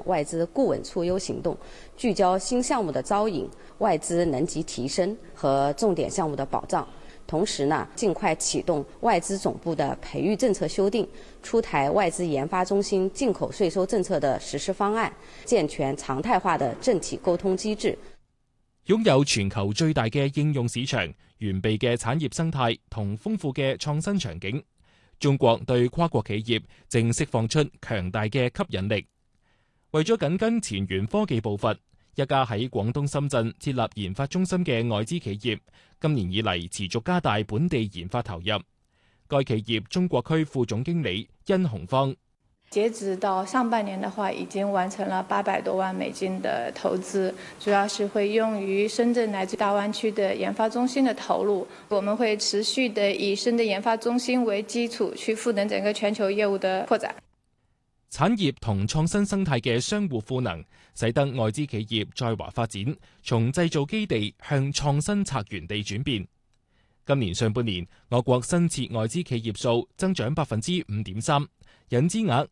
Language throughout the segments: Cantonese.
外資固穩促優行動，聚焦新項目的招引、外資能級提升和重點項目的保障。同時呢，盡快啟動外資總部的培育政策修訂，出台外資研發中心進口稅收政策的實施方案，健全常態化的政企溝通機制。 擁有全球最大嘅應用市場、完備嘅產業生態同豐富嘅創新場景，中國對跨國企業正釋放出強大嘅吸引力。為咗緊跟前沿科技步伐，一家喺廣東深圳設立研發中心嘅外資企業，今年以嚟持續加大本地研發投入。該企業中國區副總經理殷洪芳， 截止到上半年的話，已經完成了800多萬美金的投資，主要是會用於深圳乃至大灣區的研發中心的投入。我們會持續的以深圳研發中心為基礎，去賦能整個全球業務的擴展。 產業同創新生態嘅相互賦能，使得外資企業在華發展，從製造基地向創新策源地轉變。今年上半年，我國新設外資企業數增長5.3%，引資額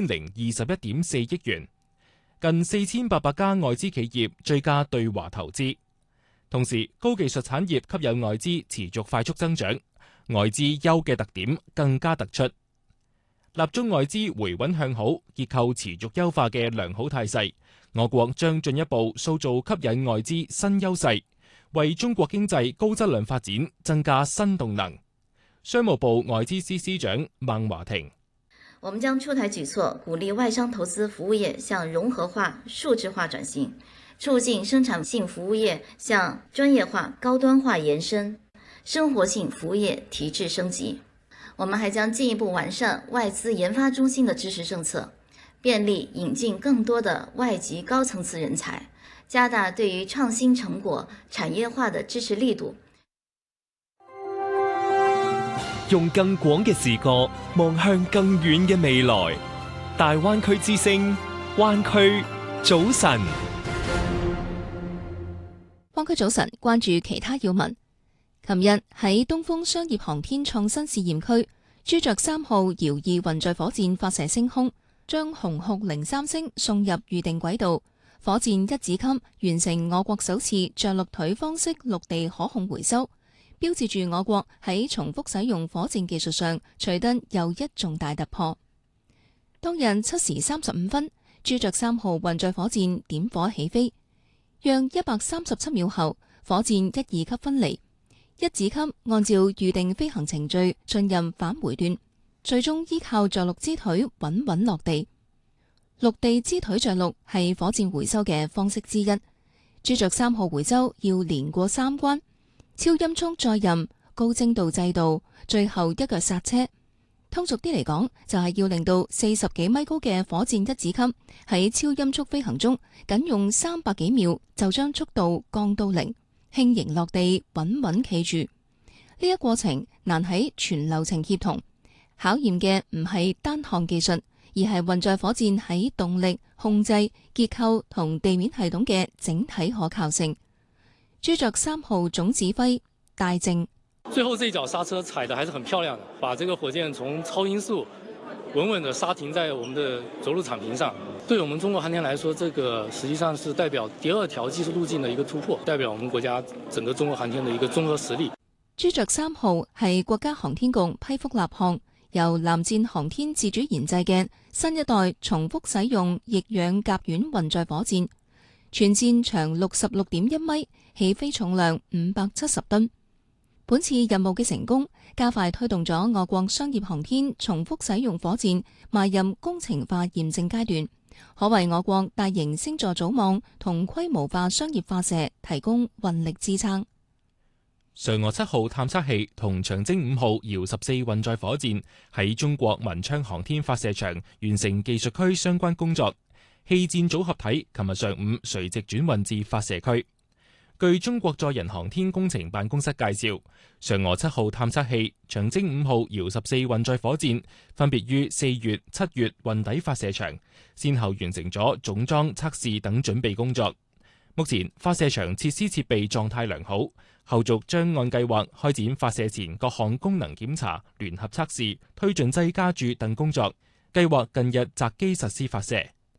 4021.4億元，近4800家外資企業追加對華投資。同時，高技術產業吸引外資持續快速增長，外資優嘅特點更加突出。立足外資回穩向好、結構持續優化嘅良好態勢，我國將進一步塑造吸引外資新優勢，為中國經濟高質量發展增加新動能。商務部外資司司長孟華庭： 我們將出台舉措，鼓勵外商投資服務業向融合化、數字化轉型，促進生產性服務業向專業化、高端化延伸，生活性服務業提質升級。我們還將進一步完善外資研發中心的支持政策，便利引進更多的外籍高層次人才，加大對於創新成果產業化的支持力度。 用更廣嘅視角望向更遠嘅未來。大灣區之聲，灣區早晨。 灣區早晨，關注其他要聞。琴日喺東風商業航天創新試驗區，朱雀3號遙2運載火箭發射升空，將鴻鵠03星送入預定軌道。火箭一指級完成我國首次着陸腿方式陸地可控回收，標誌住我國喺重複使用火箭技術上取得又一重大突破。當日7時35分，朱雀3號運載火箭點火起飛，約137秒後，火箭1、2級分離。一指級按照預定飛行程序進入返回段，最終依靠着陸支腿穩穩落地。陸地支腿着陸係火箭回收嘅方式之一。朱雀3號回收要連過3關：超音速載任、高精度制導，最後一腳剎車。通俗啲嚟講，就係要令到40幾米高嘅火箭一指級喺超音速飛行中，僅用300幾秒就將速度降到0。輕盈落地，穩穩企住。呢一過程難喺全流程協同，考驗嘅唔係單項技術，而係運載火箭喺動力、控制、結構同地面系統嘅整體可靠性。朱雀3號總指揮戴正： 最後這一腳剎車踩得還是很漂亮的，把這個火箭從超音速穩穩地剎停在我們的着陸場坪上。對我們中國航天來說，這個實際上是代表第二條技術路徑的一個突破，代表我們國家整個中國航天的一個綜合實力。 朱雀3號係國家航天局批復立項，由藍箭航天自主研製嘅新一代重複使用液氧甲烷運載火箭，全箭長66.1米，起飛重量570噸。本次任務嘅成功，加快推動咗我國商業航天重複使用火箭邁入工程化驗證階段，可為我國大型星座組網同規模化商業發射提供運力支撐。 嫦娥7號探測器同長征5號遙14運載火箭喺中國文昌航天發射場完成技術區相關工作，氣箭組合體琴日上午垂直轉運至發射區。據中國載人航天工程辦公室介紹，嫦娥7號探測器、長征5號遙14運載火箭分別於4月、7月運抵發射場，先後完成咗總裝、測試等準備工作。目前發射場設施設備狀態良好，後續將按計劃開展發射前各項功能檢查、聯合測試、推進劑加注等工作，計劃近日擇機實施發射。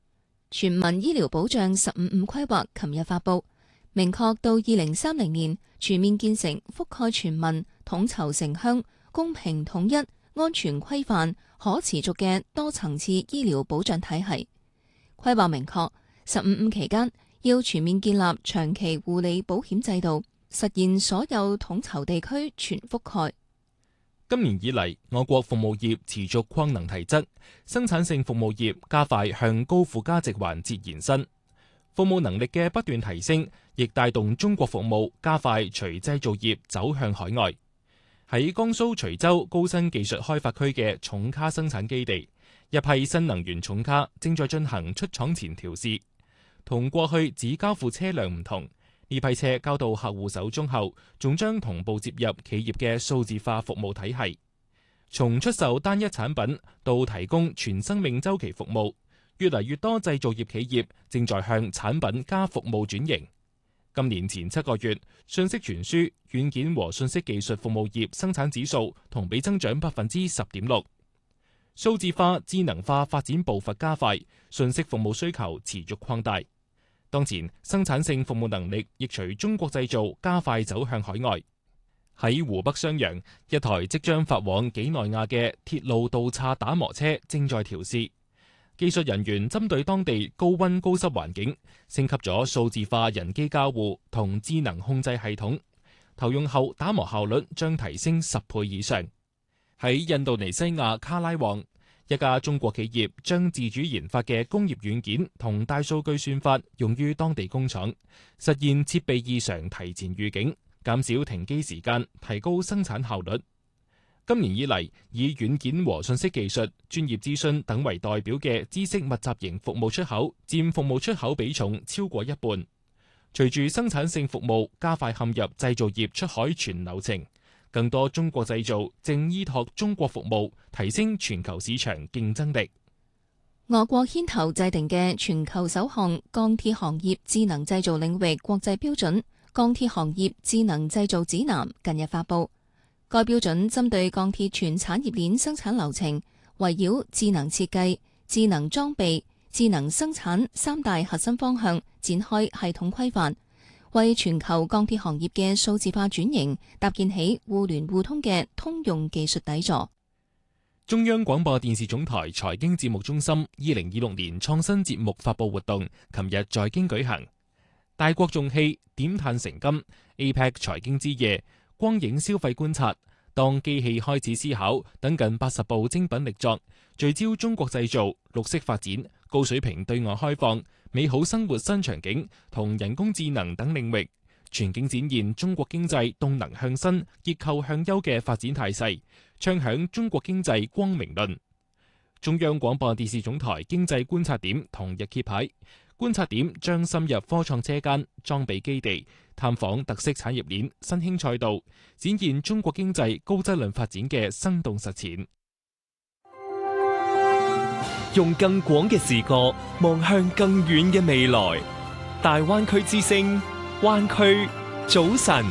全民醫療保障15+5規劃琴日發布，明確到2030年全面建成覆蓋全民、統籌城鄉、公平統一、安全規範、可持續嘅多層次醫療保障體系。規劃明確15+5期間要全面建立長期護理保險制度，實現所有統籌地區全覆蓋。 今年以嚟，我國服務業持續擴能提質，生產性服務業加快向高附加值環節延伸。服務能力嘅不斷提升，亦帶動中國服務加快隨製造業走向海外。喺江蘇徐州高新技術開發區嘅重卡生產基地，一批新能源重卡正在進行出廠前調試。同過去只交付車輛唔同，呢批車交到客戶手中後，仲將同步接入企業嘅數字化服務體系。從出售單一產品到提供全生命週期服務，越嚟越多製造業企業正在向產品加服務轉型。今年前7個月，信息傳輸、軟件和信息技術服務業生產指數同比增長10.6%。數字化、智能化發展步伐加快，信息服務需求持續擴大。當前生產性服務能力亦隨中國製造加快走向海外。喺湖北襄陽，一台即將發往幾內亞嘅鐵路道岔打磨車正在調試。技術人員針對當地高溫高濕環境，升級咗數字化人機交互同智能控制系統。投用後打磨效率將提升10倍以上。喺印度尼西亞卡拉旺，一家中國企業將自主研發嘅工業軟件同大數據算法用於當地工廠，實現設備異常提前預警，減少停機時間，提高生產效率。今年以嚟，以軟件和信息技術、專業諮詢等為代表嘅知識密集型服務出口佔服務出口比重超過一半。隨住生產性服務加快陷入製造業出海全流程，更多中國製造正依託中國服務提升全球市場競爭力。 俄國牽頭制定嘅全球首項鋼鐵行業智能製造領域國際標準《鋼鐵行業智能製造指南》近日發布。該標準針對鋼鐵全產業鏈生產流程，圍繞智能設計、智能裝備、智能生產3大核心方向展開系統規範，為全球鋼鐵行業嘅數字化轉型搭建起互聯互通嘅通用技術底座。 中央廣播電視總台財經節目中心2026年創新節目發佈活動，琴日在京舉行。大國重器、點碳成金、APEC 財經之夜、光影消費觀察、當機器開始思考等近80部精品力作，聚焦中國製造、綠色發展、高水平對外開放、美好生活新場景同人工智能等領域，全景展現中國經濟動能向新、結構向優嘅發展態勢，唱響中國經濟光明論。中央廣播電視總台經濟觀察點同日揭牌。觀察點將深入科創車間、裝備基地，探訪特色產業鏈、新興賽道，展現中國經濟高質量發展嘅生動實踐。 用更廣嘅視角望向更遠嘅未來。大灣區之聲，灣區早晨。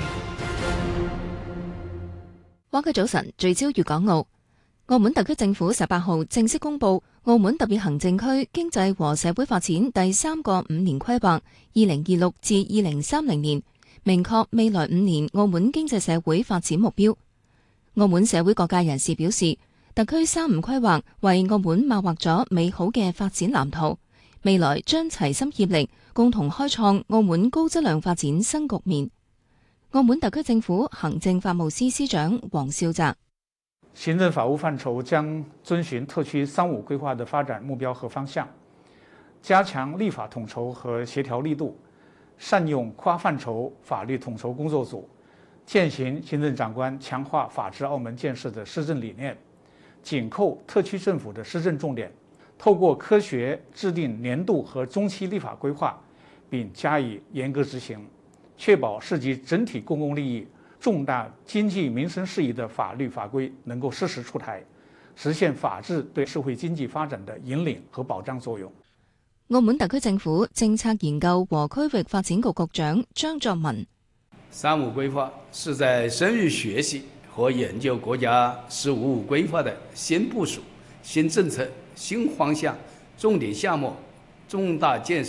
灣區早晨，聚焦粵港澳。澳門特區政府18號正式公布澳門特別行政區經濟和社會發展第3個5年規劃2026至2030年，明確未來5年澳門經濟社會發展目標。澳門社會各界人士表示，特區3.5規劃為澳門擘劃咗美好嘅發展藍圖，未來將齊心協力，共同開創澳門高質量發展新局面。澳門特區政府行政法務司司長黃少澤。 行政法務範疇將遵循特區3.5規劃的發展目標和方向，加強立法統籌和協調力度，善用跨範疇法律統籌工作組，踐行行政長官強化法治澳門建設的施政理念，緊扣特區政府的施政重點，透過科學制定年度和中期立法規劃，並加以嚴格執行，確保涉及整體公共利益、重大經濟民生事宜的法律法規能夠適時出台，實現法治對社會經濟發展的引領和保障作用。 澳門特區政府政策研究和區域發展局局長張作文 ：3.5規劃是在深入學習和研究國家15.5規劃的新部署、新政策、新方向、重點項目重大建设。